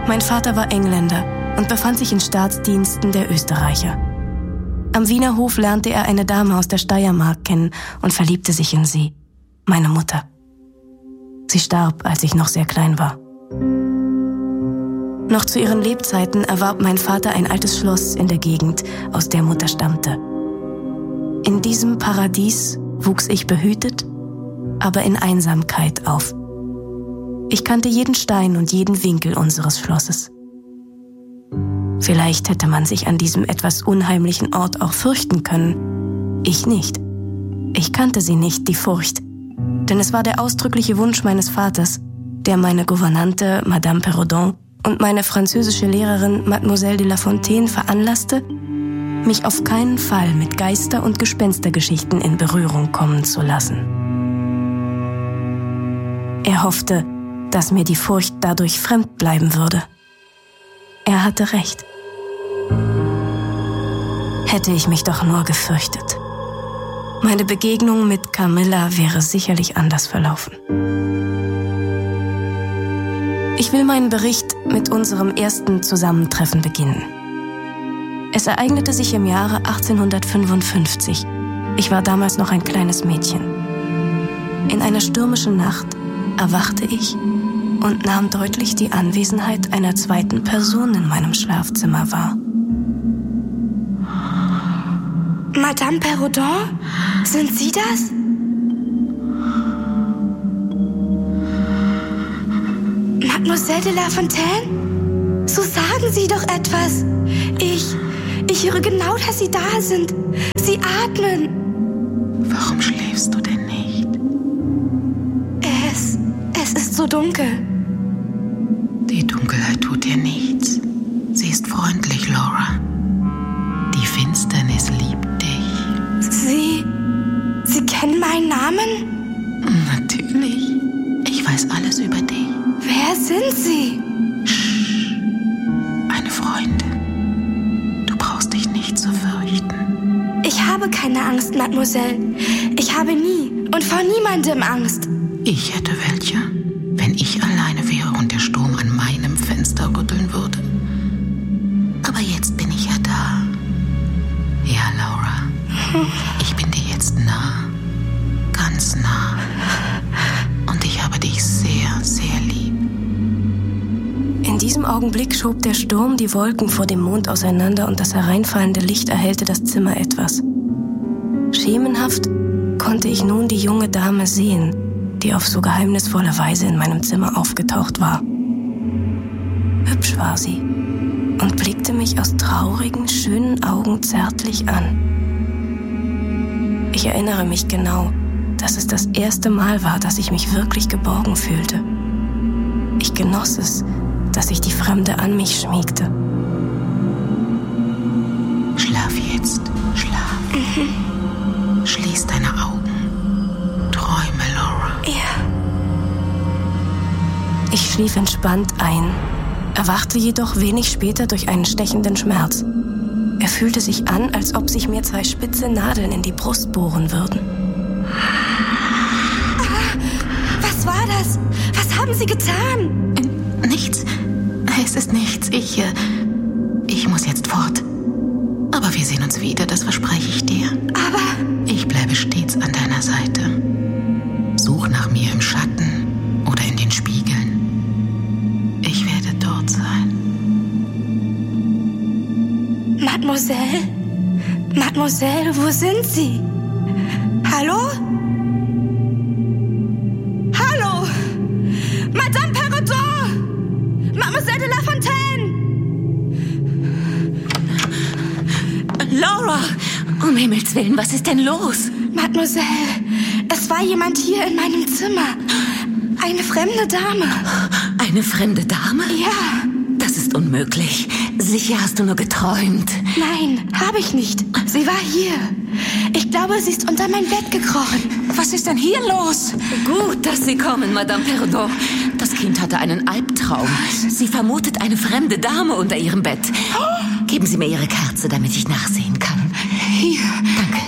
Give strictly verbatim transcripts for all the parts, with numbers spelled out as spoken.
Mein Vater war Engländer und befand sich in Staatsdiensten der Österreicher. Am Wiener Hof lernte er eine Dame aus der Steiermark kennen und verliebte sich in sie, meine Mutter. Sie starb, als ich noch sehr klein war. Noch zu ihren Lebzeiten erwarb mein Vater ein altes Schloss in der Gegend, aus der Mutter stammte. In diesem Paradies wuchs ich behütet, aber in Einsamkeit auf. Ich kannte jeden Stein und jeden Winkel unseres Schlosses. Vielleicht hätte man sich an diesem etwas unheimlichen Ort auch fürchten können. Ich nicht. Ich kannte sie nicht, die Furcht. Denn es war der ausdrückliche Wunsch meines Vaters, der meine Gouvernante, Madame Perrodon, und meine französische Lehrerin, Mademoiselle de La Fontaine, veranlasste, mich auf keinen Fall mit Geister- und Gespenstergeschichten in Berührung kommen zu lassen. Er hoffte, dass mir die Furcht dadurch fremd bleiben würde. Er hatte recht. Hätte ich mich doch nur gefürchtet. Meine Begegnung mit Camilla wäre sicherlich anders verlaufen. Ich will meinen Bericht mit unserem ersten Zusammentreffen beginnen. Es ereignete sich im Jahre achtzehnhundertfünfundfünfzig. Ich war damals noch ein kleines Mädchen. In einer stürmischen Nacht erwachte ich und nahm deutlich die Anwesenheit einer zweiten Person in meinem Schlafzimmer wahr. Madame Perrodon, sind Sie das? Mademoiselle de La Fontaine? So sagen Sie doch etwas. Ich, ich höre genau, dass Sie da sind. Sie atmen. Warum schläfst du denn nicht? Es, es ist so dunkel. Die Dunkelheit tut dir nichts. Sie ist freundlich, Laura. Die Finsternis liebt dich. Sie, Sie kennen meinen Namen? Natürlich. Ich weiß alles über dich. Wer sind Sie? Sch, eine Freundin. Du brauchst dich nicht zu fürchten. Ich habe keine Angst, Mademoiselle. Ich habe nie und vor niemandem Angst. Ich hätte welche, wenn ich alleine wäre und der Sturm an meinem Fenster rütteln würde. Aber jetzt bin ich ja da. Ja, Laura. Ich bin dir jetzt nah. Ganz nah. Und ich habe dich sehr, sehr lieb. In diesem Augenblick schob der Sturm die Wolken vor dem Mond auseinander und das hereinfallende Licht erhellte das Zimmer etwas. Schemenhaft konnte ich nun die junge Dame sehen, die auf so geheimnisvolle Weise in meinem Zimmer aufgetaucht war. Hübsch war sie und blickte mich aus traurigen, schönen Augen zärtlich an. Ich erinnere mich genau, dass es das erste Mal war, dass ich mich wirklich geborgen fühlte. Ich genoss es, dass sich die Fremde an mich schmiegte. Schlaf jetzt, schlaf. Mhm. Schließ deine Augen. Träume, Laura. Ja. Ich schlief entspannt ein, erwachte jedoch wenig später durch einen stechenden Schmerz. Er fühlte sich an, als ob sich mir zwei spitze Nadeln in die Brust bohren würden. Ah, was war das? Was haben Sie getan? Nichts. Es ist nichts. Ich, äh, ich muss jetzt fort. Aber wir sehen uns wieder, das verspreche ich dir. Aber... Ich bleibe stets an deiner Seite. Such nach mir im Schatten oder in den Spiegeln. Ich werde dort sein. Mademoiselle? Mademoiselle, wo sind Sie? Hallo? Hallo? Madame Perrodon! Mademoiselle de La Fontaine! Laura! Um Himmels Willen, was ist denn los? Mademoiselle, es war jemand hier in meinem Zimmer. Eine fremde Dame. Eine fremde Dame? Ja. Das ist unmöglich. Sicher hast du nur geträumt. Nein, habe ich nicht. Sie war hier. Ich glaube, sie ist unter mein Bett gekrochen. Was ist denn hier los? Gut, dass Sie kommen, Madame Perrodon. Das Kind hatte einen Albtraum. Sie vermutet eine fremde Dame unter ihrem Bett. Geben Sie mir Ihre Kerze, damit ich nachsehen kann. Hier. Danke.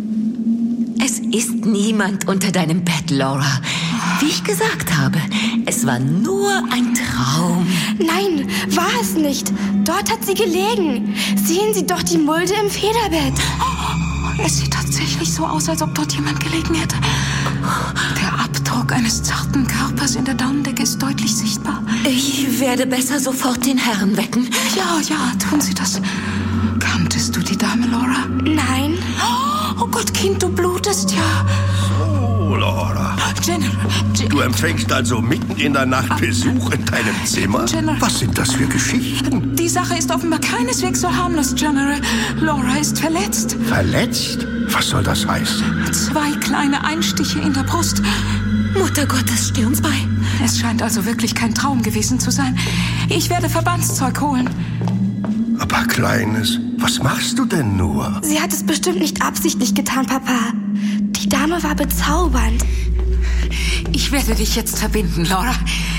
Es ist niemand unter deinem Bett, Laura. Wie ich gesagt habe, es Es war nur ein Traum. Nein, war es nicht. Dort hat sie gelegen. Sehen Sie doch die Mulde im Federbett. Oh, es sieht tatsächlich so aus, als ob dort jemand gelegen hätte. Der Abdruck eines zarten Körpers in der Daunendecke ist deutlich sichtbar. Ich werde besser sofort den Herrn wecken. Ja, ja, tun Sie das. Kanntest du die Dame, Laura? Nein. Oh Gott, Kind, du blutest ja. So, Laura. General, Gen- Du empfängst also mitten in der Nacht Besuch in deinem Zimmer? General. Was sind das für Geschichten? Die Sache ist offenbar keineswegs so harmlos, General. Laura ist verletzt. Verletzt? Was soll das heißen? Zwei kleine Einstiche in der Brust. Mutter Gottes, steh uns bei. Es scheint also wirklich kein Traum gewesen zu sein. Ich werde Verbandszeug holen. Aber Kleines, was machst du denn nur? Sie hat es bestimmt nicht absichtlich getan, Papa. Die Dame war bezaubernd. Ich werde dich jetzt verbinden, Laura.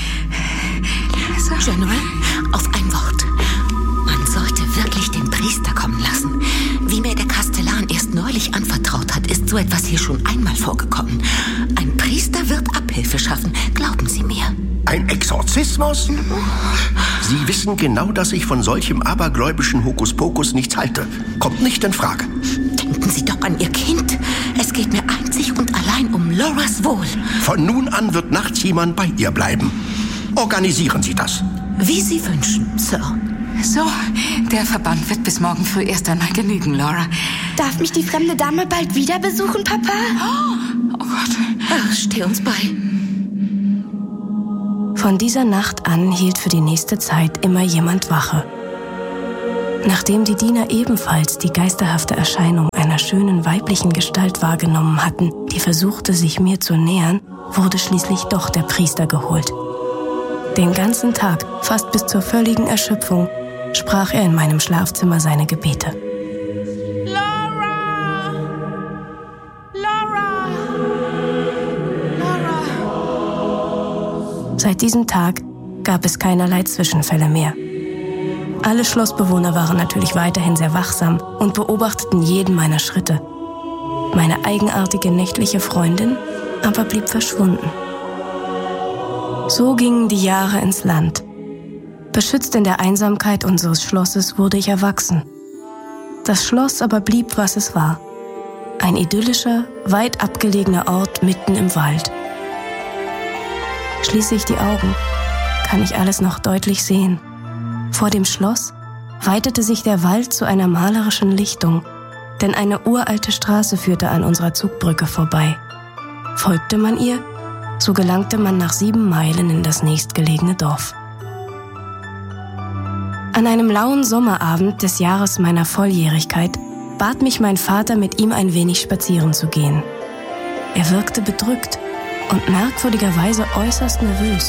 So. General, auf ein Wort. Man sollte wirklich den Priester kommen lassen. Wie mir der Kastellan erst neulich anvertraut hat, ist so etwas hier schon einmal vorgekommen. Ein Priester wird Abhilfe schaffen, glauben Sie mir. Ein Exorzismus? Sie wissen genau, dass ich von solchem abergläubischen Hokuspokus nichts halte. Kommt nicht in Frage. Denken Sie doch an Ihr Kind. Es geht mir einzig und allein um Lauras Wohl. Von nun an wird nachts jemand bei ihr bleiben. Organisieren Sie das. Wie Sie wünschen, Sir. So, der Verband wird bis morgen früh erst einmal genügen, Laura. Darf mich die fremde Dame bald wieder besuchen, Papa? Oh Gott. Ach, steh uns bei. Von dieser Nacht an hielt für die nächste Zeit immer jemand Wache. Nachdem die Diener ebenfalls die geisterhafte Erscheinung einer schönen weiblichen Gestalt wahrgenommen hatten, die versuchte, sich mir zu nähern, wurde schließlich doch der Priester geholt. Den ganzen Tag, fast bis zur völligen Erschöpfung, sprach er in meinem Schlafzimmer seine Gebete. Laura! Laura! Laura! Seit diesem Tag gab es keinerlei Zwischenfälle mehr. Alle Schlossbewohner waren natürlich weiterhin sehr wachsam und beobachteten jeden meiner Schritte. Meine eigenartige nächtliche Freundin aber blieb verschwunden. So gingen die Jahre ins Land. Beschützt in der Einsamkeit unseres Schlosses wurde ich erwachsen. Das Schloss aber blieb, was es war. Ein idyllischer, weit abgelegener Ort mitten im Wald. Schließe ich die Augen, kann ich alles noch deutlich sehen. Vor dem Schloss weitete sich der Wald zu einer malerischen Lichtung, denn eine uralte Straße führte an unserer Zugbrücke vorbei. Folgte man ihr, so gelangte man nach sieben Meilen in das nächstgelegene Dorf. An einem lauen Sommerabend des Jahres meiner Volljährigkeit bat mich mein Vater, mit ihm ein wenig spazieren zu gehen. Er wirkte bedrückt und merkwürdigerweise äußerst nervös.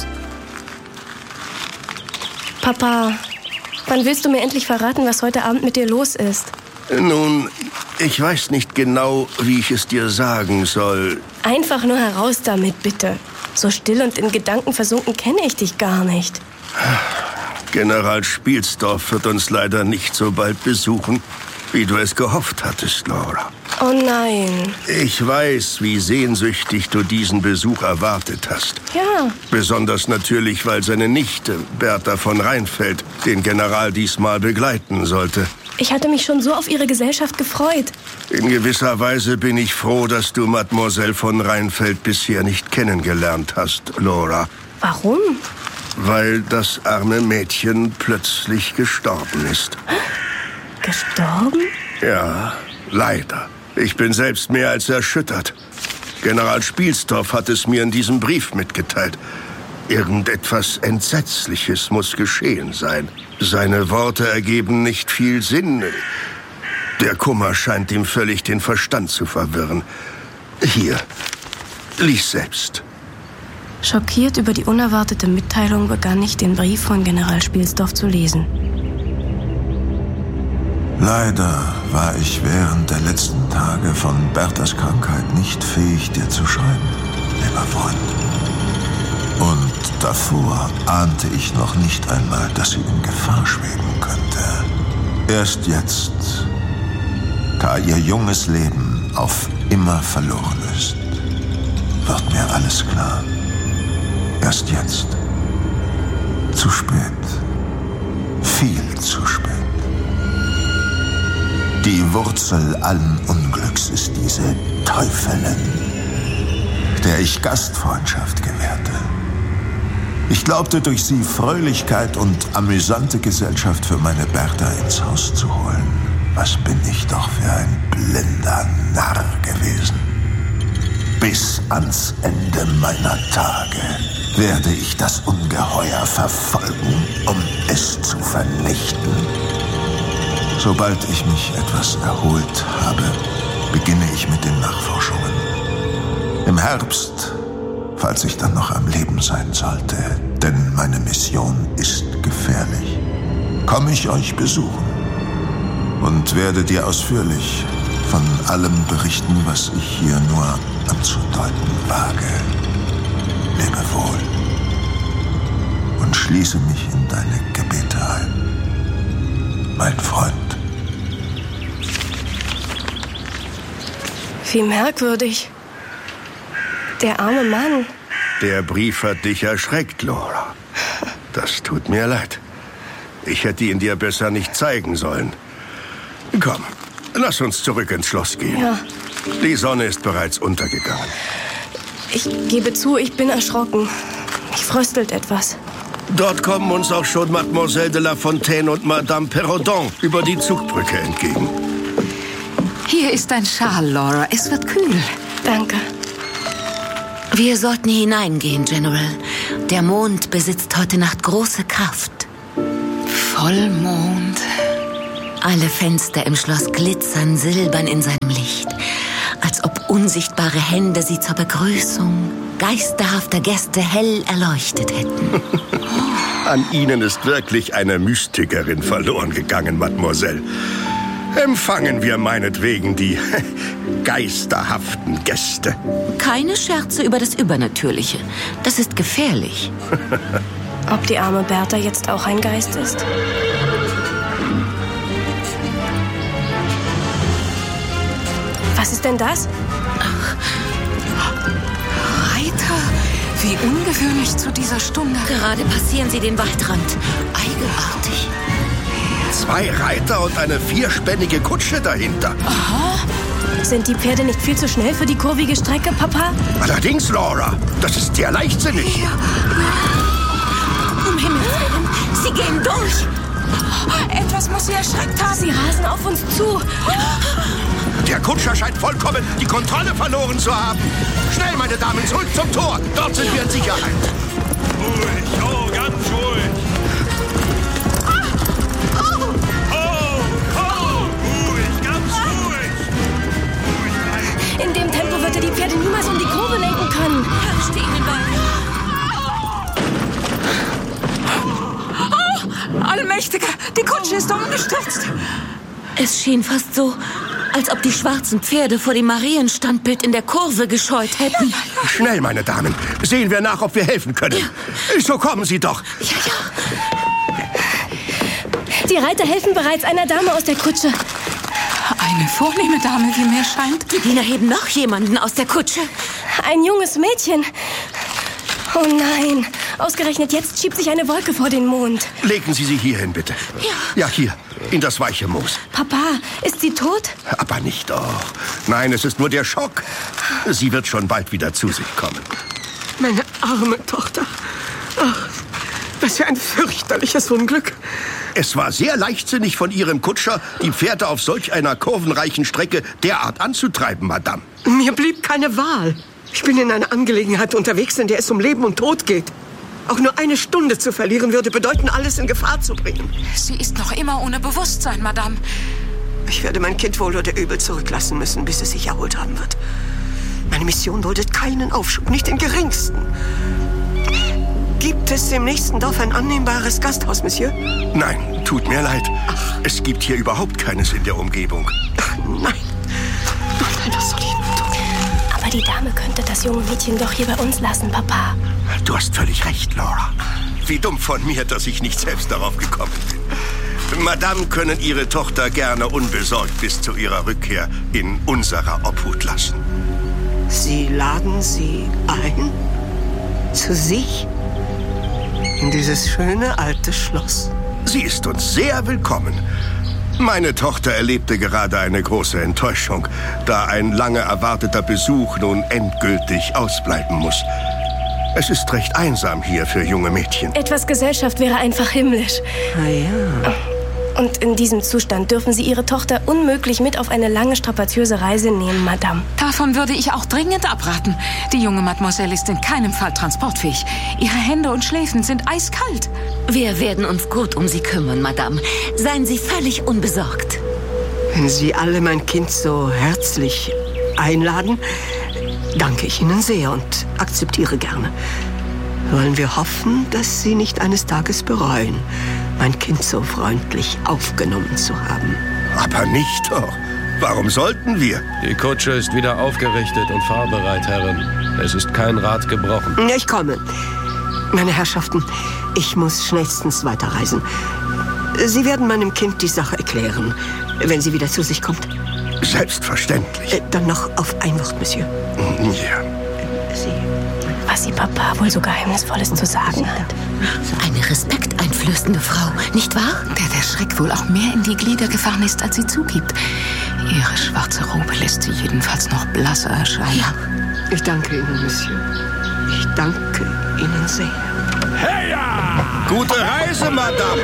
Papa, wann willst du mir endlich verraten, was heute Abend mit dir los ist? Nun, ich weiß nicht genau, wie ich es dir sagen soll. Einfach nur heraus damit, bitte. So still und in Gedanken versunken kenne ich dich gar nicht. General Spielsdorf wird uns leider nicht so bald besuchen, wie du es gehofft hattest, Laura. Oh nein. Ich weiß, wie sehnsüchtig du diesen Besuch erwartet hast. Ja. Besonders natürlich, weil seine Nichte, Bertha von Rheinfeld, den General diesmal begleiten sollte. Ich hatte mich schon so auf ihre Gesellschaft gefreut. In gewisser Weise bin ich froh, dass du Mademoiselle von Rheinfeld bisher nicht kennengelernt hast, Laura. Warum? Weil das arme Mädchen plötzlich gestorben ist. Gestorben? Ja, leider. Ich bin selbst mehr als erschüttert. General Spielsdorf hat es mir in diesem Brief mitgeteilt. Irgendetwas Entsetzliches muss geschehen sein. Seine Worte ergeben nicht viel Sinn. Der Kummer scheint ihm völlig den Verstand zu verwirren. Hier, lies selbst. Schockiert über die unerwartete Mitteilung begann ich, den Brief von General Spielsdorf zu lesen. Leider war ich während der letzten Tage von Berthas Krankheit nicht fähig, dir zu schreiben, lieber Freund. Und davor ahnte ich noch nicht einmal, dass sie in Gefahr schweben könnte. Erst jetzt, da ihr junges Leben auf immer verloren ist, wird mir alles klar. Erst jetzt. Zu spät. Viel zu spät. Die Wurzel allen Unglücks ist diese Teufelin, der ich Gastfreundschaft gewährte. Ich glaubte, durch sie Fröhlichkeit und amüsante Gesellschaft für meine Bertha ins Haus zu holen. Was bin ich doch für ein blinder Narr gewesen. Bis ans Ende meiner Tage werde ich das Ungeheuer verfolgen, um es zu vernichten. Sobald ich mich etwas erholt habe, beginne ich mit den Nachforschungen. Im Herbst, falls ich dann noch am Leben sein sollte, denn meine Mission ist gefährlich, komme ich euch besuchen und werde dir ausführlich von allem berichten, was ich hier nur anzudeuten wage. Lebe wohl und schließe mich in deine Gebete ein, mein Freund. Wie merkwürdig. Der arme Mann. Der Brief hat dich erschreckt, Laura. Das tut mir leid. Ich hätte ihn dir besser nicht zeigen sollen. Komm, lass uns zurück ins Schloss gehen. Ja. Die Sonne ist bereits untergegangen. Ich gebe zu, ich bin erschrocken. Mich fröstelt etwas. Dort kommen uns auch schon Mademoiselle de La Fontaine und Madame Perrodon über die Zugbrücke entgegen. Hier ist dein Schal, Laura. Es wird kühl. Danke. Wir sollten hineingehen, General. Der Mond besitzt heute Nacht große Kraft. Vollmond. Alle Fenster im Schloss glitzern silbern in seinem Licht, als ob unsichtbare Hände sie zur Begrüßung geisterhafter Gäste hell erleuchtet hätten. An Ihnen ist wirklich eine Mystikerin verloren gegangen, Mademoiselle. Empfangen wir meinetwegen die geisterhaften Gäste. Keine Scherze über das Übernatürliche. Das ist gefährlich. Ob die arme Bertha jetzt auch ein Geist ist? Was ist denn das? Reiter, wie ungewöhnlich zu dieser Stunde. Gerade passieren sie den Waldrand. Eigenartig. Zwei Reiter und eine vierspännige Kutsche dahinter. Aha. Sind die Pferde nicht viel zu schnell für die kurvige Strecke, Papa? Allerdings, Laura, das ist sehr leichtsinnig. Ja. Um Himmels Willen, sie gehen durch. Etwas muss sie erschreckt haben. Sie rasen auf uns zu. Der Kutscher scheint vollkommen die Kontrolle verloren zu haben. Schnell, meine Damen, zurück zum Tor. Dort sind wir in Sicherheit. Ruhig, oh, ganz ruhig. In dem Tempo wird er die Pferde niemals um die Kurve lenken können. Herrscht ihnen bei. Oh, Allmächtiger, die Kutsche ist umgestürzt. Es schien fast so, als ob die schwarzen Pferde vor dem Marienstandbild in der Kurve gescheut hätten. Schnell, meine Damen. Sehen wir nach, ob wir helfen können. Ja. So kommen Sie doch. Ja, ja. Die Reiter helfen bereits einer Dame aus der Kutsche. Eine vornehme Dame, wie mir scheint. Die Diener heben noch jemanden aus der Kutsche. Ein junges Mädchen. Oh nein, ausgerechnet jetzt schiebt sich eine Wolke vor den Mond. Legen Sie sie hierhin, bitte. Ja. Ja, hier, in das weiche Moos. Papa, ist sie tot? Aber nicht doch. Nein, es ist nur der Schock. Sie wird schon bald wieder zu sich kommen. Meine arme Tochter. Ach, was für ein fürchterliches Unglück. Es war sehr leichtsinnig von Ihrem Kutscher, die Pferde auf solch einer kurvenreichen Strecke derart anzutreiben, Madame. Mir blieb keine Wahl. Ich bin in einer Angelegenheit unterwegs, in der es um Leben und Tod geht. Auch nur eine Stunde zu verlieren, würde bedeuten, alles in Gefahr zu bringen. Sie ist noch immer ohne Bewusstsein, Madame. Ich werde mein Kind wohl oder übel zurücklassen müssen, bis es sich erholt haben wird. Meine Mission duldet keinen Aufschub, nicht den geringsten. Gibt es im nächsten Dorf ein annehmbares Gasthaus, Monsieur? Nein, tut mir leid. Es gibt hier überhaupt keines in der Umgebung. Ach, nein. Nein, das soll ich nicht tun. Aber die Dame könnte das junge Mädchen doch hier bei uns lassen, Papa. Du hast völlig recht, Laura. Wie dumm von mir, dass ich nicht selbst darauf gekommen bin. Madame können Ihre Tochter gerne unbesorgt bis zu ihrer Rückkehr in unserer Obhut lassen. Sie laden sie ein? Zu sich? in dieses schöne alte Schloss. Sie ist uns sehr willkommen. Meine Tochter erlebte gerade eine große Enttäuschung, da ein lange erwarteter Besuch nun endgültig ausbleiben muss. Es ist recht einsam hier für junge Mädchen. Etwas Gesellschaft wäre einfach himmlisch. Ah ja. Und in diesem Zustand dürfen Sie Ihre Tochter unmöglich mit auf eine lange, strapaziöse Reise nehmen, Madame. Davon würde ich auch dringend abraten. Die junge Mademoiselle ist in keinem Fall transportfähig. Ihre Hände und Schläfen sind eiskalt. Wir werden uns gut um Sie kümmern, Madame. Seien Sie völlig unbesorgt. Wenn Sie alle mein Kind so herzlich einladen, danke ich Ihnen sehr und akzeptiere gerne. Wollen wir hoffen, dass Sie nicht eines Tages bereuen, mein Kind so freundlich aufgenommen zu haben. Aber nicht doch. Warum sollten wir? Die Kutsche ist wieder aufgerichtet und fahrbereit, Herrin. Es ist kein Rad gebrochen. Ich komme. Meine Herrschaften, ich muss schnellstens weiterreisen. Sie werden meinem Kind die Sache erklären, wenn sie wieder zu sich kommt. Selbstverständlich. Äh, dann noch auf ein Wort, Monsieur. Ja. Sie... Was ihr Papa wohl so Geheimnisvolles zu sagen hat. Eine respekteinflößende Frau, nicht wahr? Der der Schreck wohl auch mehr in die Glieder gefahren ist, als sie zugibt. Ihre schwarze Robe lässt sie jedenfalls noch blasser erscheinen. Ja. Ich danke Ihnen, Monsieur. Ich danke Ihnen sehr. Heya! Gute Reise, Madame.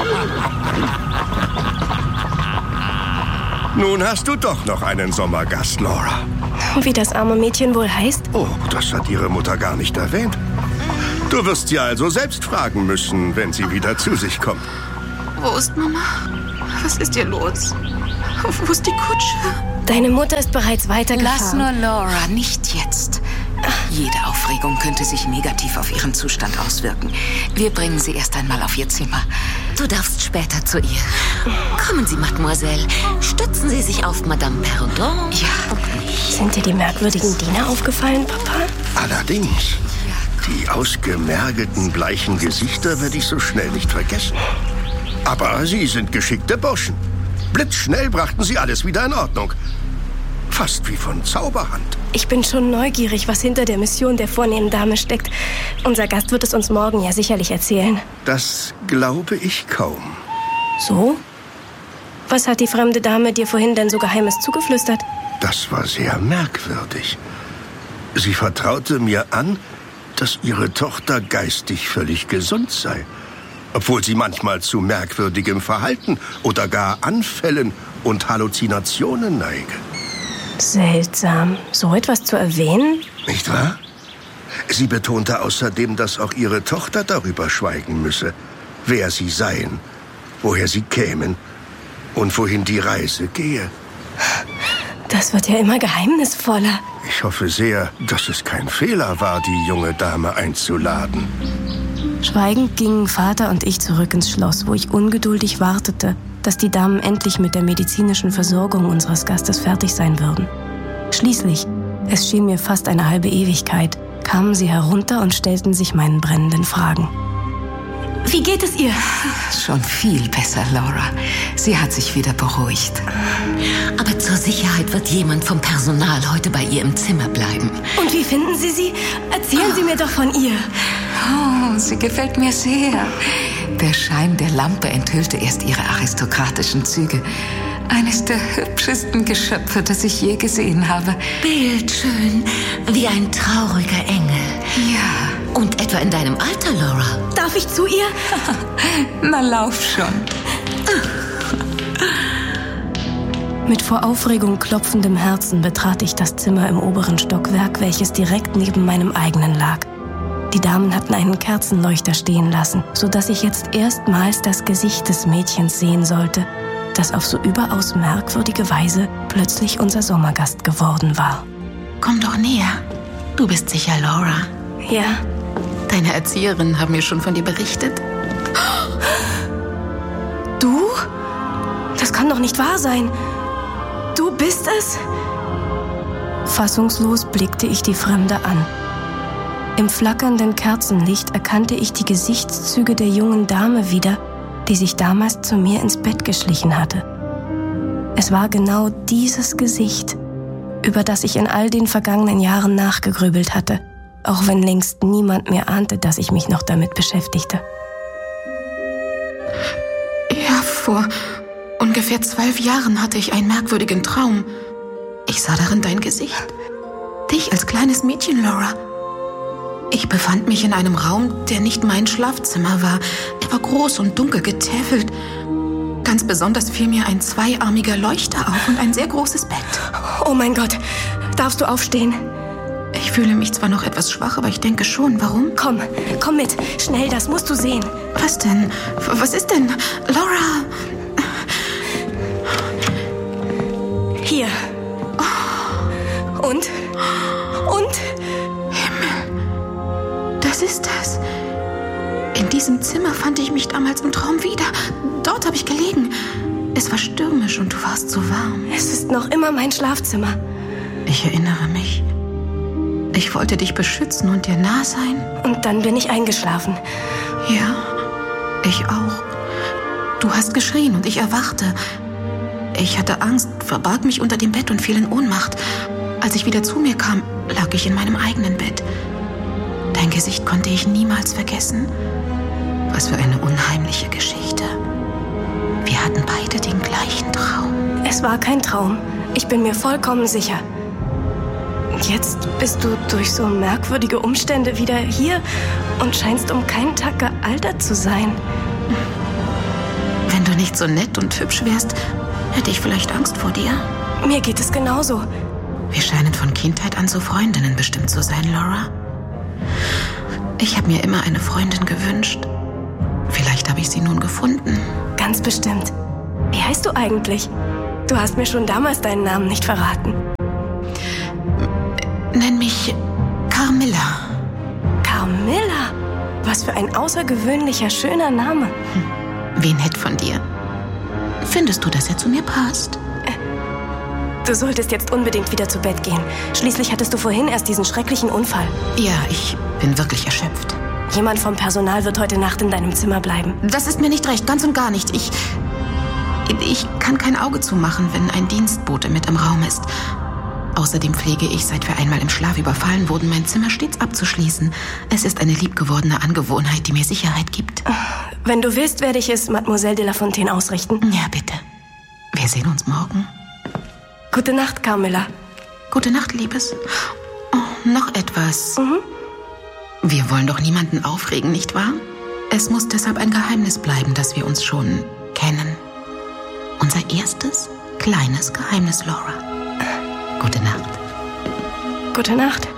Nun hast du doch noch einen Sommergast, Laura. Wie das arme Mädchen wohl heißt? Oh, das hat ihre Mutter gar nicht erwähnt. Du wirst sie also selbst fragen müssen, wenn sie wieder zu sich kommt. Wo ist Mama? Was ist ihr los? Wo ist die Kutsche? Deine Mutter ist bereits weitergefahren. Lass nur Laura, nicht jetzt. Jede Aufregung könnte sich negativ auf ihren Zustand auswirken. Wir bringen sie erst einmal auf ihr Zimmer. Du darfst später zu ihr. Kommen Sie, Mademoiselle. Stützen Sie sich auf Madame Perrodon. Ja. Sind dir die merkwürdigen Diener aufgefallen, Papa? Allerdings. Die ausgemergelten, bleichen Gesichter werde ich so schnell nicht vergessen. Aber sie sind geschickte Burschen. Blitzschnell brachten sie alles wieder in Ordnung. Fast wie von Zauberhand. Ich bin schon neugierig, was hinter der Mission der vornehmen Dame steckt. Unser Gast wird es uns morgen ja sicherlich erzählen. Das glaube ich kaum. So? Was hat die fremde Dame dir vorhin denn so Geheimes zugeflüstert? Das war sehr merkwürdig. Sie vertraute mir an, dass ihre Tochter geistig völlig gesund sei, obwohl sie manchmal zu merkwürdigem Verhalten oder gar Anfällen und Halluzinationen neige. Seltsam, so etwas zu erwähnen? Nicht wahr? Sie betonte außerdem, dass auch ihre Tochter darüber schweigen müsse, wer sie seien, woher sie kämen und wohin die Reise gehe. Das wird ja immer geheimnisvoller. Ich hoffe sehr, dass es kein Fehler war, die junge Dame einzuladen. Schweigend gingen Vater und ich zurück ins Schloss, wo ich ungeduldig wartete, dass die Damen endlich mit der medizinischen Versorgung unseres Gastes fertig sein würden. Schließlich, es schien mir fast eine halbe Ewigkeit, kamen sie herunter und stellten sich meinen brennenden Fragen. Wie geht es ihr? Schon viel besser, Laura. Sie hat sich wieder beruhigt. Aber zur Sicherheit wird jemand vom Personal heute bei ihr im Zimmer bleiben. Und wie finden Sie sie? Erzählen Sie mir doch von ihr. Oh, sie gefällt mir sehr. Der Schein der Lampe enthüllte erst ihre aristokratischen Züge. Eines der hübschesten Geschöpfe, das ich je gesehen habe. Bildschön, wie ein trauriger Engel. Ja. Und etwa in deinem Alter, Laura? Darf ich zu ihr? Na, lauf schon. Mit vor Aufregung klopfendem Herzen betrat ich das Zimmer im oberen Stockwerk, welches direkt neben meinem eigenen lag. Die Damen hatten einen Kerzenleuchter stehen lassen, sodass ich jetzt erstmals das Gesicht des Mädchens sehen sollte, das auf so überaus merkwürdige Weise plötzlich unser Sommergast geworden war. Komm doch näher. Du bist sicher Laura. Ja. Deine Erzieherinnen haben mir schon von dir berichtet. Du? Das kann doch nicht wahr sein. Du bist es? Fassungslos blickte ich die Fremde an. Im flackernden Kerzenlicht erkannte ich die Gesichtszüge der jungen Dame wieder, die sich damals zu mir ins Bett geschlichen hatte. Es war genau dieses Gesicht, über das ich in all den vergangenen Jahren nachgegrübelt hatte auch wenn längst niemand mehr ahnte, dass ich mich noch damit beschäftigte. Ja, vor ungefähr zwölf Jahren hatte ich einen merkwürdigen Traum. Ich sah darin dein Gesicht. Dich als kleines Mädchen, Laura. Ich befand mich in einem Raum, der nicht mein Schlafzimmer war. Er war groß und dunkel getäfelt. Ganz besonders fiel mir ein zweiarmiger Leuchter auf und ein sehr großes Bett. Oh mein Gott, darfst du aufstehen? Ich fühle mich zwar noch etwas schwach, aber ich denke schon. Warum? Komm, komm mit. Schnell, das musst du sehen. Was denn? Was ist denn? Laura! Hier. Und? Und? Himmel. Das ist es. In diesem Zimmer fand ich mich damals im Traum wieder. Dort habe ich gelegen. Es war stürmisch und du warst so warm. Es ist noch immer mein Schlafzimmer. Ich erinnere mich. Ich wollte dich beschützen und dir nah sein. Und dann bin ich eingeschlafen. Ja, ich auch. Du hast geschrien und ich erwachte. Ich hatte Angst, verbarg mich unter dem Bett und fiel in Ohnmacht. Als ich wieder zu mir kam, lag ich in meinem eigenen Bett. Dein Gesicht konnte ich niemals vergessen. Was für eine unheimliche Geschichte. Wir hatten beide den gleichen Traum. Es war kein Traum. Ich bin mir vollkommen sicher. Jetzt bist du durch so merkwürdige Umstände wieder hier und scheinst um keinen Tag gealtert zu sein. Wenn du nicht so nett und hübsch wärst, hätte ich vielleicht Angst vor dir. Mir geht es genauso. Wir scheinen von Kindheit an so Freundinnen bestimmt zu sein, Laura. Ich habe mir immer eine Freundin gewünscht. Vielleicht habe ich sie nun gefunden. Ganz bestimmt. Wie heißt du eigentlich? Du hast mir schon damals deinen Namen nicht verraten. Nenn mich Carmilla. Carmilla? Was für ein außergewöhnlicher, schöner Name. Hm. Wie nett von dir. Findest du, dass er zu mir passt? Du solltest jetzt unbedingt wieder zu Bett gehen. Schließlich hattest du vorhin erst diesen schrecklichen Unfall. Ja, ich bin wirklich erschöpft. Jemand vom Personal wird heute Nacht in deinem Zimmer bleiben. Das ist mir nicht recht, ganz und gar nicht. Ich, ich kann kein Auge zumachen, wenn ein Dienstbote mit im Raum ist. Außerdem pflege ich, seit wir einmal im Schlaf überfallen wurden, mein Zimmer stets abzuschließen. Es ist eine liebgewordene Angewohnheit, die mir Sicherheit gibt. Wenn du willst, werde ich es Mademoiselle de la Fontaine ausrichten. Ja, bitte. Wir sehen uns morgen. Gute Nacht, Carmilla. Gute Nacht, Liebes. Oh, noch etwas. Mhm. Wir wollen doch niemanden aufregen, nicht wahr? Es muss deshalb ein Geheimnis bleiben, dass wir uns schon kennen. Unser erstes, kleines Geheimnis, Laura. Gute Nacht. Gute Nacht.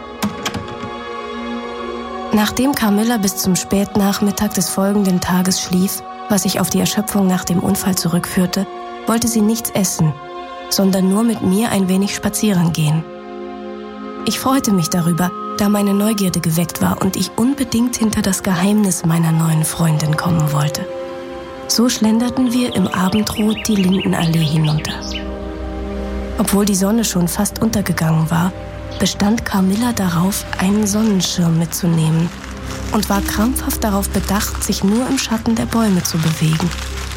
Nachdem Carmilla bis zum Spätnachmittag des folgenden Tages schlief, was sich auf die Erschöpfung nach dem Unfall zurückführte, wollte sie nichts essen, sondern nur mit mir ein wenig spazieren gehen. Ich freute mich darüber, da meine Neugierde geweckt war und ich unbedingt hinter das Geheimnis meiner neuen Freundin kommen wollte. So schlenderten wir im Abendrot die Lindenallee hinunter. Obwohl die Sonne schon fast untergegangen war, bestand Carmilla darauf, einen Sonnenschirm mitzunehmen und war krampfhaft darauf bedacht, sich nur im Schatten der Bäume zu bewegen.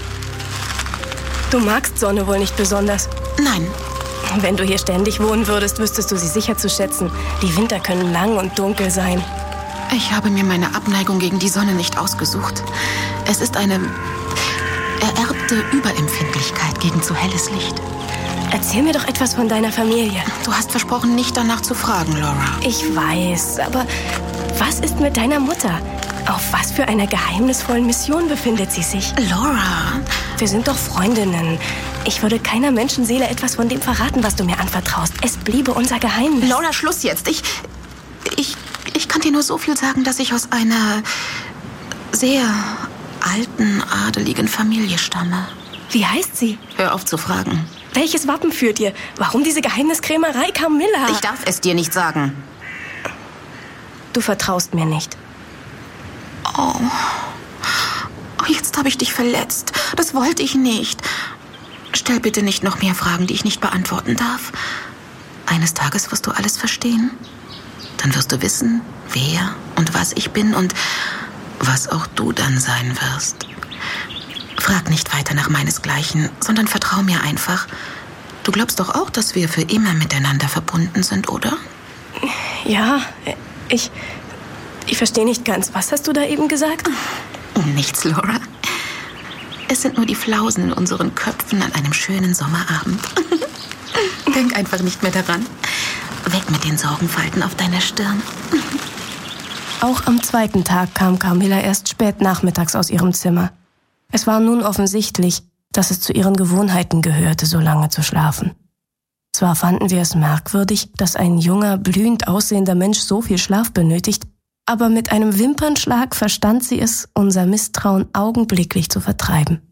Du magst Sonne wohl nicht besonders? Nein. Wenn du hier ständig wohnen würdest, wüsstest du sie sicher zu schätzen. Die Winter können lang und dunkel sein. Ich habe mir meine Abneigung gegen die Sonne nicht ausgesucht. Es ist eine ererbte Überempfindlichkeit gegen zu helles Licht. Erzähl mir doch etwas von deiner Familie. Du hast versprochen, nicht danach zu fragen, Laura. Ich weiß, aber was ist mit deiner Mutter? Auf was für einer geheimnisvollen Mission befindet sie sich? Laura! Wir sind doch Freundinnen. Ich würde keiner Menschenseele etwas von dem verraten, was du mir anvertraust. Es bliebe unser Geheimnis. Laura, Schluss jetzt. Ich, ich, ich kann dir nur so viel sagen, dass ich aus einer sehr alten, adeligen Familie stamme. Wie heißt sie? Hör auf zu fragen. Welches Wappen führt ihr? Warum diese Geheimniskrämerei, Carmilla? Ich darf es dir nicht sagen. Du vertraust mir nicht. Oh. Oh, jetzt habe ich dich verletzt. Das wollte ich nicht. Stell bitte nicht noch mehr Fragen, die ich nicht beantworten darf. Eines Tages wirst du alles verstehen. Dann wirst du wissen, wer und was ich bin und was auch du dann sein wirst. Frag nicht weiter nach meinesgleichen, sondern vertrau mir einfach. Du glaubst doch auch, dass wir für immer miteinander verbunden sind, oder? Ja, Ich, ich verstehe nicht ganz. Was hast du da eben gesagt? Nichts, Laura. Es sind nur die Flausen in unseren Köpfen an einem schönen Sommerabend. Denk einfach nicht mehr daran. Weg mit den Sorgenfalten auf deiner Stirn. Auch am zweiten Tag kam Carmilla erst spät nachmittags aus ihrem Zimmer. Es war nun offensichtlich, dass es zu ihren Gewohnheiten gehörte, so lange zu schlafen. Zwar fanden wir es merkwürdig, dass ein junger, blühend aussehender Mensch so viel Schlaf benötigt, aber mit einem Wimpernschlag verstand sie es, unser Misstrauen augenblicklich zu vertreiben.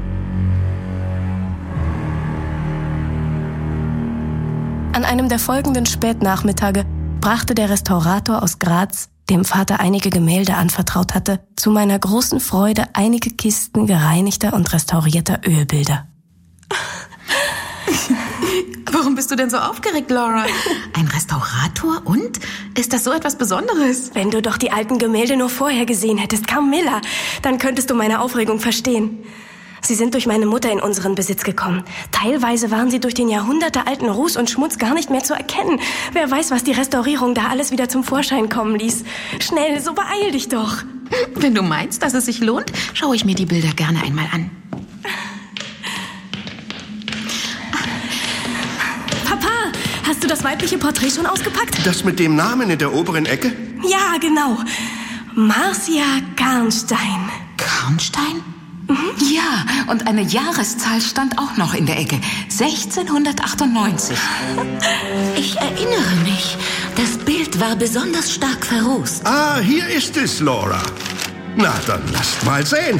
An einem der folgenden Spätnachmittage brachte der Restaurator aus Graz, dem Vater einige Gemälde anvertraut hatte, zu meiner großen Freude einige Kisten gereinigter und restaurierter Ölbilder. Warum bist du denn so aufgeregt, Laura? Ein Restaurator? Und? Ist das so etwas Besonderes? Wenn du doch die alten Gemälde nur vorher gesehen hättest, Carmilla, dann könntest du meine Aufregung verstehen. Sie sind durch meine Mutter in unseren Besitz gekommen. Teilweise waren sie durch den jahrhundertealten Ruß und Schmutz gar nicht mehr zu erkennen. Wer weiß, was die Restaurierung da alles wieder zum Vorschein kommen ließ. Schnell, so beeil dich doch. Wenn du meinst, dass es sich lohnt, schaue ich mir die Bilder gerne einmal an. Papa, hast du das weibliche Porträt schon ausgepackt? Das mit dem Namen in der oberen Ecke? Ja, genau. Marcia Karnstein. Karnstein? Mhm. Ja, und eine Jahreszahl stand auch noch in der Ecke. sechzehnhundertachtundneunzig. Ich erinnere mich, das Bild war besonders stark verrußt. Ah, hier ist es, Laura. Na, dann lasst mal sehen.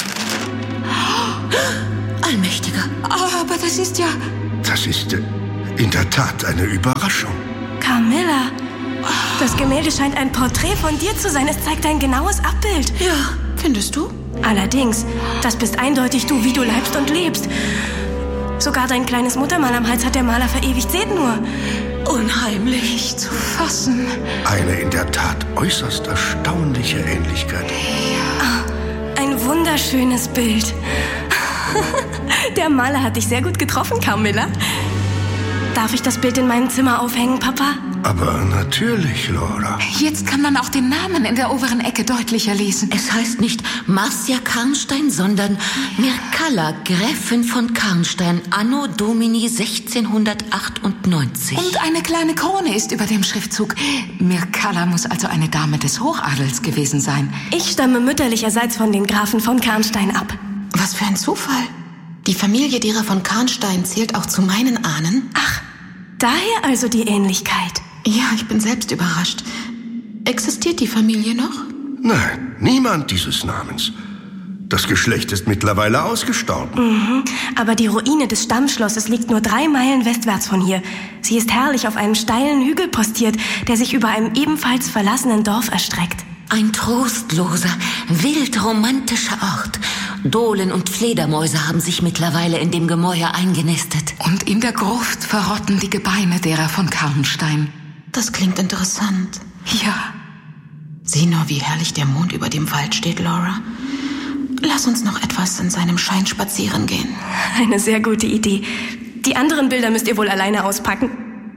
Allmächtiger, aber das ist ja... Das ist äh, in der Tat eine Überraschung. Carmilla, das Gemälde scheint ein Porträt von dir zu sein. Es zeigt ein genaues Abbild. Ja, findest du? Allerdings, das bist eindeutig du, wie du leibst und lebst. Sogar dein kleines Muttermal am Hals hat der Maler verewigt. Seht nur. Unheimlich zu fassen. Eine in der Tat äußerst erstaunliche Ähnlichkeit. Ja. Ein wunderschönes Bild. Der Maler hat dich sehr gut getroffen, Carmilla. Darf ich das Bild in meinem Zimmer aufhängen, Papa? Aber natürlich, Laura. Jetzt kann man auch den Namen in der oberen Ecke deutlicher lesen. Es heißt nicht Marcia Karnstein, sondern Mircalla, Gräfin von Karnstein, anno Domini sechzehnhundertachtundneunzig. Und eine kleine Krone ist über dem Schriftzug. Mircalla muss also eine Dame des Hochadels gewesen sein. Ich stamme mütterlicherseits von den Grafen von Karnstein ab. Was für ein Zufall. Die Familie derer von Karnstein zählt auch zu meinen Ahnen. Ach, daher also die Ähnlichkeit. Ja, ich bin selbst überrascht. Existiert die Familie noch? Nein, niemand dieses Namens. Das Geschlecht ist mittlerweile ausgestorben. Mhm, aber die Ruine des Stammschlosses liegt nur drei Meilen westwärts von hier. Sie ist herrlich auf einem steilen Hügel postiert, der sich über einem ebenfalls verlassenen Dorf erstreckt. Ein trostloser, wild romantischer Ort. Dohlen und Fledermäuse haben sich mittlerweile in dem Gemäuer eingenistet. Und in der Gruft verrotten die Gebeine derer von Karnstein. Das klingt interessant. Ja. Sieh nur, wie herrlich der Mond über dem Wald steht, Laura. Lass uns noch etwas in seinem Schein spazieren gehen. Eine sehr gute Idee. Die anderen Bilder müsst ihr wohl alleine auspacken.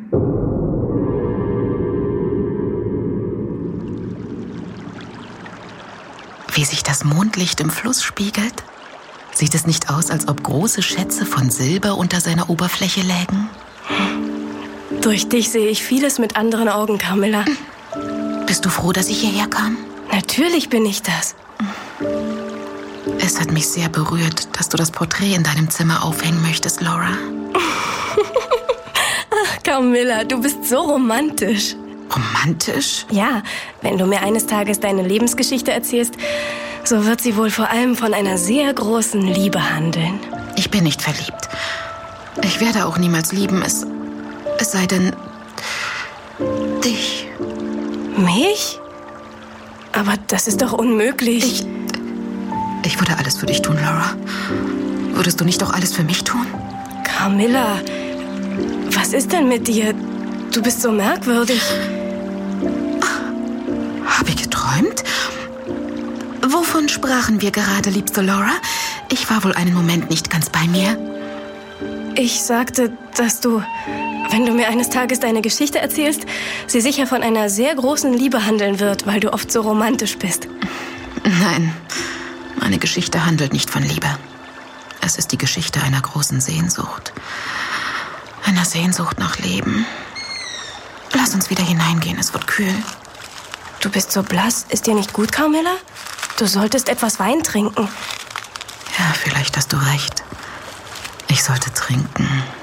Wie sich das Mondlicht im Fluss spiegelt? Sieht es nicht aus, als ob große Schätze von Silber unter seiner Oberfläche lägen? Durch dich sehe ich vieles mit anderen Augen, Carmilla. Bist du froh, dass ich hierher kam? Natürlich bin ich das. Es hat mich sehr berührt, dass du das Porträt in deinem Zimmer aufhängen möchtest, Laura. Ach, Carmilla, du bist so romantisch. Romantisch? Ja, wenn du mir eines Tages deine Lebensgeschichte erzählst, so wird sie wohl vor allem von einer sehr großen Liebe handeln. Ich bin nicht verliebt. Ich werde auch niemals lieben, es, es sei denn, dich. Mich? Aber das ist doch unmöglich. Ich, ich würde alles für dich tun, Laura. Würdest du nicht auch alles für mich tun? Carmilla, was ist denn mit dir? Du bist so merkwürdig. Habe ich geträumt? Wovon sprachen wir gerade, liebste Laura? Ich war wohl einen Moment nicht ganz bei mir. Ich sagte, dass du wenn du mir eines Tages deine Geschichte erzählst, sie sicher von einer sehr großen Liebe handeln wird, weil du oft so romantisch bist. Nein, meine Geschichte handelt nicht von Liebe. Es ist die Geschichte einer großen Sehnsucht. Einer Sehnsucht nach Leben. Lass uns wieder hineingehen, es wird kühl. Du bist so blass. Ist dir nicht gut, Carmilla? Du solltest etwas Wein trinken. Ja, vielleicht hast du recht. Ich sollte trinken.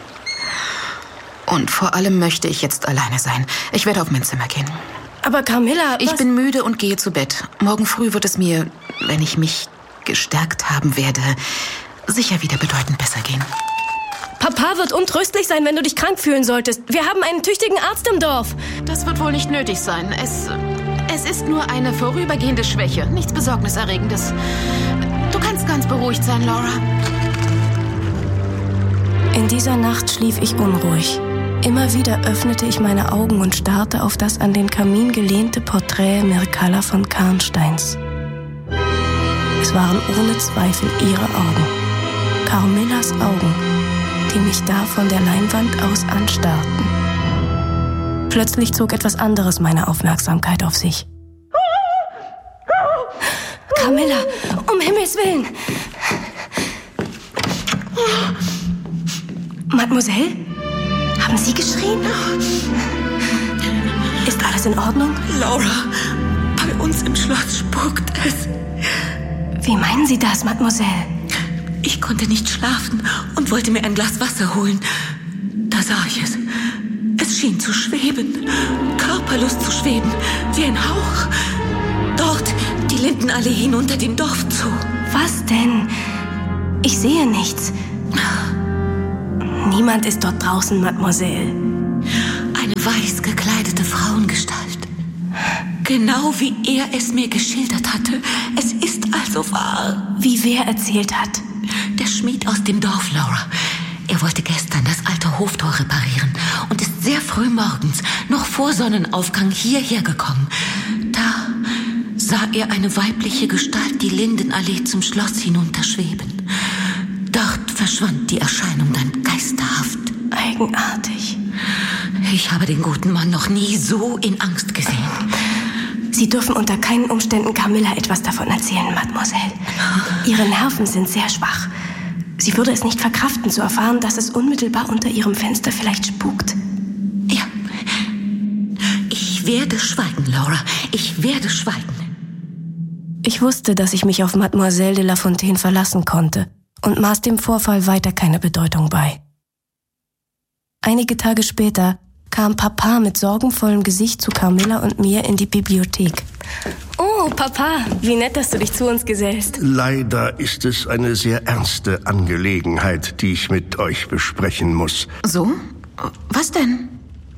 Und vor allem möchte ich jetzt alleine sein. Ich werde auf mein Zimmer gehen. Aber Carmilla, ich was? bin müde und gehe zu Bett. Morgen früh wird es mir, wenn ich mich gestärkt haben werde, sicher wieder bedeutend besser gehen. Papa wird untröstlich sein, wenn du dich krank fühlen solltest. Wir haben einen tüchtigen Arzt im Dorf. Das wird wohl nicht nötig sein. Es, es ist nur eine vorübergehende Schwäche. Nichts Besorgniserregendes. Du kannst ganz beruhigt sein, Laura. In dieser Nacht schlief ich unruhig. Immer wieder öffnete ich meine Augen und starrte auf das an den Kamin gelehnte Porträt Mircalla von Karnsteins. Es waren ohne Zweifel ihre Augen. Carmillas Augen, die mich da von der Leinwand aus anstarrten. Plötzlich zog etwas anderes meine Aufmerksamkeit auf sich. Carmilla, um Himmels Willen! Mademoiselle? Haben Sie geschrien? Ist alles in Ordnung? Laura, bei uns im Schloss spukt es. Wie meinen Sie das, Mademoiselle? Ich konnte nicht schlafen und wollte mir ein Glas Wasser holen. Da sah ich es. Es schien zu schweben, körperlos zu schweben, wie ein Hauch. Dort die Lindenallee hinunter dem Dorf zu. Was denn? Ich sehe nichts. Niemand ist dort draußen, Mademoiselle. Eine weiß gekleidete Frauengestalt. Genau wie er es mir geschildert hatte. Es ist also wahr. Wie wer erzählt hat? Der Schmied aus dem Dorf, Laura. Er wollte gestern das alte Hoftor reparieren und ist sehr früh morgens, noch vor Sonnenaufgang, hierher gekommen. Da sah er eine weibliche Gestalt die Lindenallee zum Schloss hinunterschweben. Dort verschwand die Erscheinung dann geisterhaft. Eigenartig. Ich habe den guten Mann noch nie so in Angst gesehen. Sie dürfen unter keinen Umständen Carmilla etwas davon erzählen, Mademoiselle. Ihre Nerven sind sehr schwach. Sie würde es nicht verkraften, zu erfahren, dass es unmittelbar unter ihrem Fenster vielleicht spukt. Ja. Ich werde schweigen, Laura. Ich werde schweigen. Ich wusste, dass ich mich auf Mademoiselle de La Fontaine verlassen konnte und maß dem Vorfall weiter keine Bedeutung bei. Einige Tage später kam Papa mit sorgenvollem Gesicht zu Carmilla und mir in die Bibliothek. Oh, Papa, wie nett, dass du dich zu uns gesellst. Leider ist es eine sehr ernste Angelegenheit, die ich mit euch besprechen muss. So? Was denn?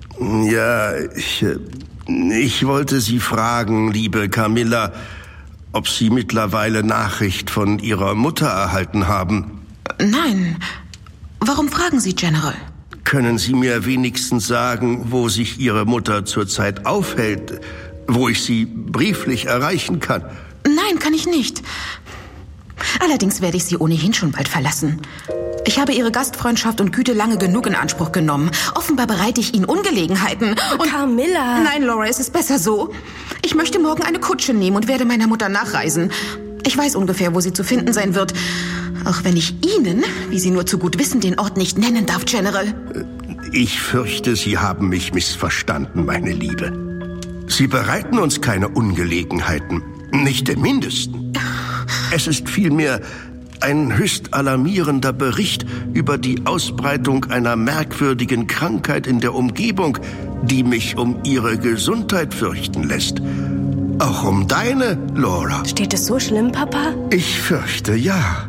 Ja, ich, ich wollte Sie fragen, liebe Carmilla, ob Sie mittlerweile Nachricht von Ihrer Mutter erhalten haben. Nein. Warum fragen Sie, General? Können Sie mir wenigstens sagen, wo sich Ihre Mutter zurzeit aufhält, wo ich sie brieflich erreichen kann? Nein, kann ich nicht. Allerdings werde ich sie ohnehin schon bald verlassen. Ich habe Ihre Gastfreundschaft und Güte lange genug in Anspruch genommen. Offenbar bereite ich Ihnen Ungelegenheiten. Und Carmilla! Nein, Laura, es ist besser so. Ich möchte morgen eine Kutsche nehmen und werde meiner Mutter nachreisen. Ich weiß ungefähr, wo sie zu finden sein wird. Auch wenn ich Ihnen, wie Sie nur zu gut wissen, den Ort nicht nennen darf, General. Ich fürchte, Sie haben mich missverstanden, meine Liebe. Sie bereiten uns keine Ungelegenheiten. Nicht im Mindesten. Es ist vielmehr ein höchst alarmierender Bericht über die Ausbreitung einer merkwürdigen Krankheit in der Umgebung, die mich um Ihre Gesundheit fürchten lässt. Auch um deine, Laura. Steht es so schlimm, Papa? Ich fürchte, ja.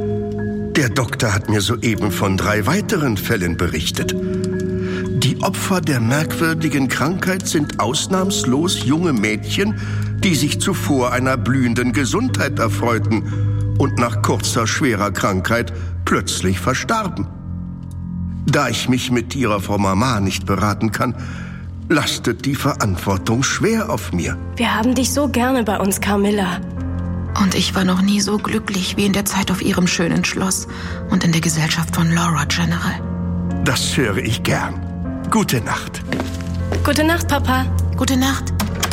Der Doktor hat mir soeben von drei weiteren Fällen berichtet. Die Opfer der merkwürdigen Krankheit sind ausnahmslos junge Mädchen, die sich zuvor einer blühenden Gesundheit erfreuten und nach kurzer, schwerer Krankheit plötzlich verstarben. Da ich mich mit ihrer Frau Mama nicht beraten kann, lastet die Verantwortung schwer auf mir. Wir haben dich so gerne bei uns, Carmilla. Und ich war noch nie so glücklich wie in der Zeit auf Ihrem schönen Schloss und in der Gesellschaft von Laura, General. Das höre ich gern. Gute Nacht. Gute Nacht, Papa. Gute Nacht.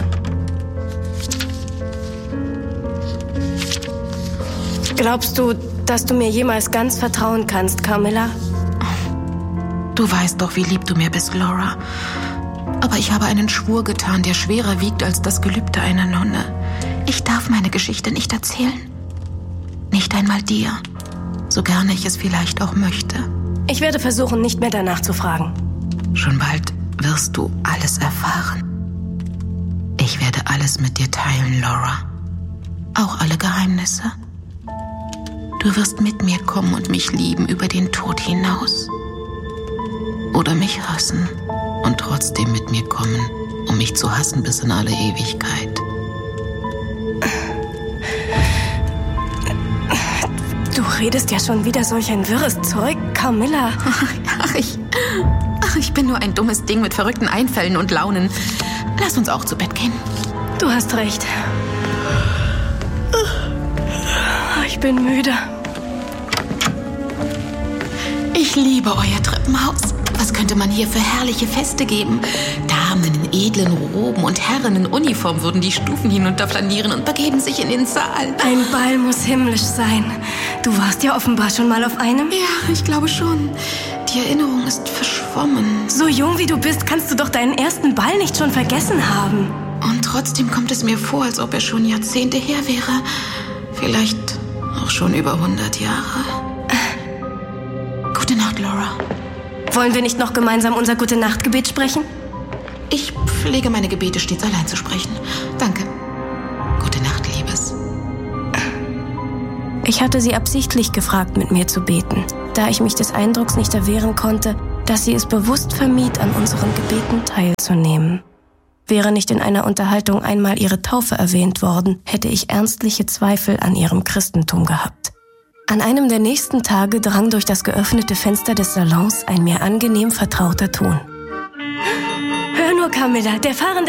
Glaubst du, dass du mir jemals ganz vertrauen kannst, Carmilla? Du weißt doch, wie lieb du mir bist, Laura. Aber ich habe einen Schwur getan, der schwerer wiegt als das Gelübde einer Nonne. Ich darf meine Geschichte nicht erzählen. Nicht einmal dir. So gerne ich es vielleicht auch möchte. Ich werde versuchen, nicht mehr danach zu fragen. Schon bald wirst du alles erfahren. Ich werde alles mit dir teilen, Laura. Auch alle Geheimnisse. Du wirst mit mir kommen und mich lieben über den Tod hinaus. Oder mich hassen und trotzdem mit mir kommen, um mich zu hassen bis in alle Ewigkeit. Du redest ja schon wieder solch ein wirres Zeug, Carmilla. Ach, ich... Ach, ich bin nur ein dummes Ding mit verrückten Einfällen und Launen. Lass uns auch zu Bett gehen. Du hast recht. Ich bin müde. Ich liebe euer Treppenhaus. Was könnte man hier für herrliche Feste geben? Damen in edlen Roben und Herren in Uniform würden die Stufen hinunterflanieren und begeben sich in den Saal. Ein Ball muss himmlisch sein. Du warst ja offenbar schon mal auf einem? Ja, ich glaube schon. Die Erinnerung ist verschwommen. So jung wie du bist, kannst du doch deinen ersten Ball nicht schon vergessen haben. Und trotzdem kommt es mir vor, als ob er schon Jahrzehnte her wäre. Vielleicht auch schon über hundert Jahre. Gute Nacht, Laura. Wollen wir nicht noch gemeinsam unser Gute-Nacht-Gebet sprechen? Ich pflege meine Gebete stets allein zu sprechen. Danke. Gute Nacht, Liebes. Ich hatte sie absichtlich gefragt, mit mir zu beten, da ich mich des Eindrucks nicht erwehren konnte, dass sie es bewusst vermied, an unseren Gebeten teilzunehmen. Wäre nicht in einer Unterhaltung einmal ihre Taufe erwähnt worden, hätte ich ernstliche Zweifel an ihrem Christentum gehabt. An einem der nächsten Tage drang durch das geöffnete Fenster des Salons ein mir angenehm vertrauter Ton. Hör nur, Carmilla, der fahrende